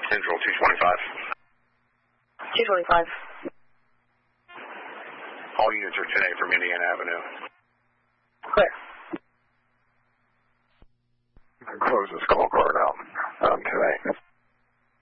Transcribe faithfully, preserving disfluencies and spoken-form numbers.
Central two twenty-five. two twenty-five. All units are ten A from Indiana Avenue. Clear. You can close this call card out. Um, ten A.